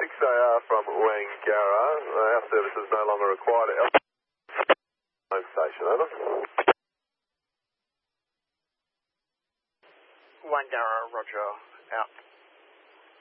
6AR from Wangara. Our service is no longer required at home station, over. Wangara, roger, out.